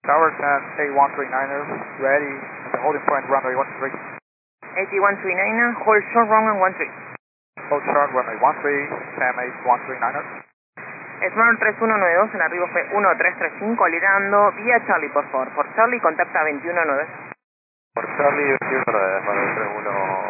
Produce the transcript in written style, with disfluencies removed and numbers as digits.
Tower 10, A139er, ready, the holding point runway 13. 8139er, hold short runway 13. Hold short runway 13, 10-8-139er. Smart 3192, en arribo fue 1335, liberando vía Charlie, por favor. Por Charlie, contacta 219. Por Charlie, 219, Smart 3192.